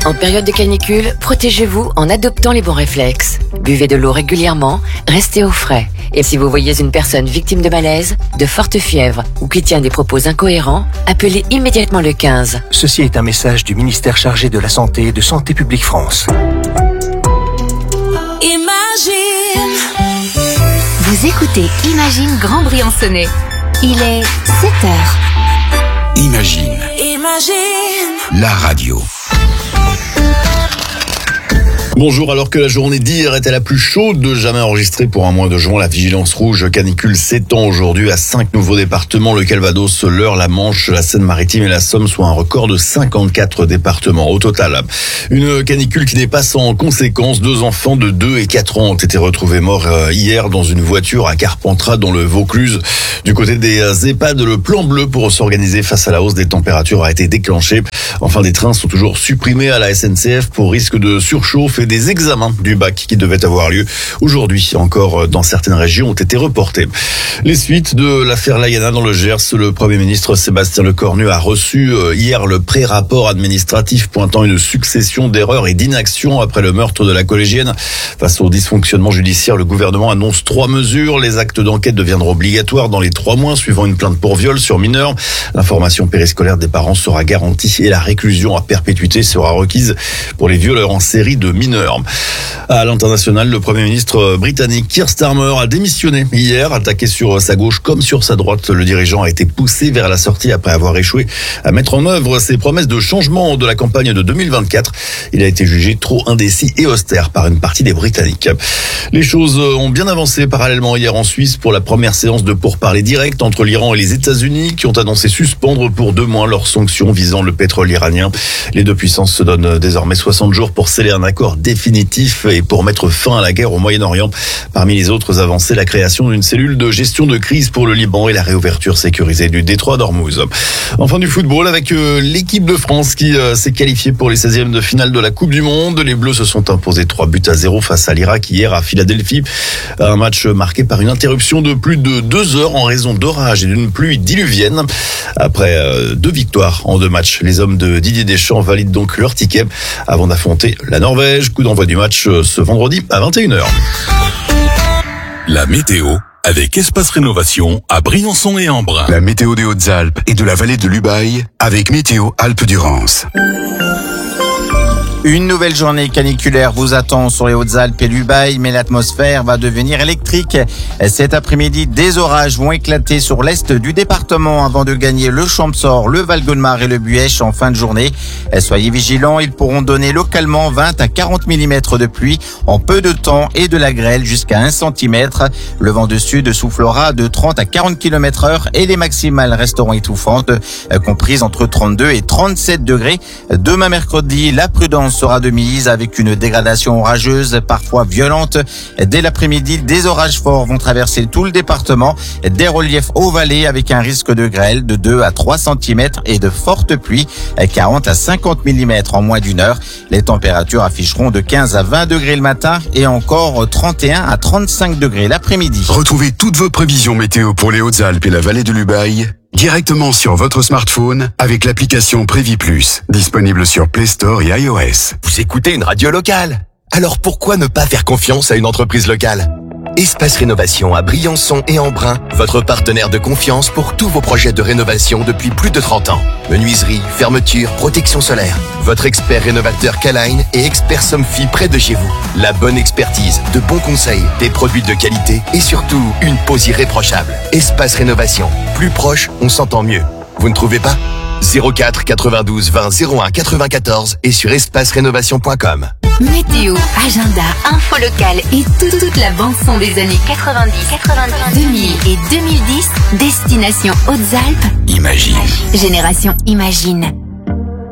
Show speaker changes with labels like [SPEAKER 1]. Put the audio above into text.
[SPEAKER 1] En période de canicule, protégez-vous en adoptant les bons réflexes. Buvez de l'eau régulièrement, restez au frais. Et si vous voyez une personne victime de malaise, de forte fièvre ou qui tient des propos incohérents, appelez immédiatement le 15.
[SPEAKER 2] Ceci est un message du ministère chargé de la Santé et de Santé publique France.
[SPEAKER 3] Imagine.
[SPEAKER 4] Vous écoutez Imagine Grand Briançonnais. Il est 7h.
[SPEAKER 5] Imagine.
[SPEAKER 3] Imagine.
[SPEAKER 5] La radio.
[SPEAKER 6] Bonjour, alors que la journée d'hier était la plus chaude jamais enregistrée pour un mois de juin, la vigilance rouge canicule s'étend aujourd'hui à 5 nouveaux départements, le Calvados, l'Eure, la Manche, la Seine-Maritime et la Somme, soit un record de 54 départements au total. Une canicule qui dépasse en conséquence. 2 enfants de 2 et 4 ans ont été retrouvés morts hier dans une voiture à Carpentras dans le Vaucluse. Du côté des EHPAD, le plan bleu pour s'organiser face à la hausse des températures a été déclenché. Enfin, des trains sont toujours supprimés à la SNCF pour risque de surchauffe et des examens du bac qui devaient avoir lieu aujourd'hui encore dans certaines régions ont été reportés. Les suites de l'affaire Laiana dans le Gers, le Premier ministre Sébastien Lecornu a reçu hier le pré-rapport administratif pointant une succession d'erreurs et d'inactions après le meurtre de la collégienne. Face au dysfonctionnement judiciaire, le gouvernement annonce 3 mesures. Les actes d'enquête deviendront obligatoires dans les 3 mois suivant une plainte pour viol sur mineur. L'information périscolaire des parents sera garantie et la réclusion à perpétuité sera requise pour les violeurs en série de mineurs. À l'international, le Premier ministre britannique Keir Starmer a démissionné hier. Attaqué sur sa gauche comme sur sa droite, le dirigeant a été poussé vers la sortie après avoir échoué à mettre en œuvre ses promesses de changement de la campagne de 2024. Il a été jugé trop indécis et austère par une partie des Britanniques. Les choses ont bien avancé parallèlement hier en Suisse pour la première séance de pourparlers directs entre l'Iran et les États-Unis qui ont annoncé suspendre pour 2 mois leurs sanctions visant le pétrole iranien. Les 2 puissances se donnent désormais 60 jours pour sceller un accord définitif et pour mettre fin à la guerre au Moyen-Orient. Parmi les autres avancées, la création d'une cellule de gestion de crise pour le Liban et la réouverture sécurisée du détroit d'Ormuz. Enfin, du football avec l'équipe de France qui s'est qualifiée pour les 16e de finale de la Coupe du Monde. Les Bleus se sont imposés 3-0 face à l'Irak hier à Philadelphie. Un match marqué par une interruption de plus de 2 heures en raison d'orage et d'une pluie diluvienne. Après 2 victoires en 2 matchs, les hommes de Didier Deschamps valident donc leur ticket avant d'affronter la Norvège. Coup d'envoi du match ce vendredi à 21h.
[SPEAKER 5] La météo avec Espace Rénovation à Briançon et Embrun.
[SPEAKER 7] La météo des Hautes-Alpes et de la vallée de l'Ubaye avec Météo Alpes-Durance.
[SPEAKER 8] Une nouvelle journée caniculaire vous attend sur les Hautes-Alpes et l'Ubaye, mais l'atmosphère va devenir électrique. Cet après-midi, des orages vont éclater sur l'est du département avant de gagner le Champsaur, le Val-de-Marne et le Buëch en fin de journée. Soyez vigilants, ils pourront donner localement 20 à 40 mm de pluie en peu de temps et de la grêle jusqu'à 1 cm. Le vent de sud soufflera de 30 à 40 km/h et les maximales resteront étouffantes, comprises entre 32 et 37 degrés. Demain mercredi, la prudence sera de mise avec une dégradation orageuse, parfois violente. Dès l'après-midi, des orages forts vont traverser tout le département, des reliefs hauts-vallées avec un risque de grêle de 2 à 3 cm et de fortes pluies, 40 à 50 mm en moins d'1 heure. Les températures afficheront de 15 à 20 degrés le matin et encore 31 à 35 degrés l'après-midi.
[SPEAKER 7] Retrouvez toutes vos prévisions météo pour les Hautes-Alpes et la vallée de l'Ubaye directement sur votre smartphone avec l'application Prévis Plus, disponible sur Play Store et iOS.
[SPEAKER 9] Vous écoutez une radio locale, alors pourquoi ne pas faire confiance à une entreprise locale ? Espace Rénovation à Briançon et Embrun, votre partenaire de confiance pour tous vos projets de rénovation depuis plus de 30 ans. Menuiserie, fermeture, protection solaire. Votre expert rénovateur K-Line et expert Somfy près de chez vous. La bonne expertise, de bons conseils, des produits de qualité et surtout une pose irréprochable. Espace Rénovation. Plus proche, on s'entend mieux. Vous ne trouvez pas ? 04 92 20 01 94 et sur espacerénovation.com.
[SPEAKER 4] Météo, agenda, info locale et toute la bande-son des années 90, 2000 et 2010, destination Hautes-Alpes.
[SPEAKER 5] Imagine.
[SPEAKER 4] Génération Imagine.